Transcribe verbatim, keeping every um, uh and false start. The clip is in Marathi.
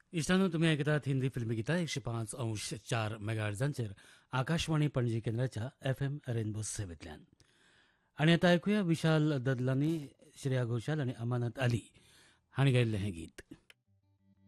इश्टानो तुम्ही ऐकतात हिंदी फिल्मी गीता एकशे पाच अंश चार मेगाहर्जांचेर आकाशवाणी पणजी केंद्राच्या एफ एम रेनबो सेवेंतल्यान. आणि आता ऐकूया विशाल ददलानी, श्रेया घोषाल आणि अमानत अली हांणी गायिल्लें हें गीत.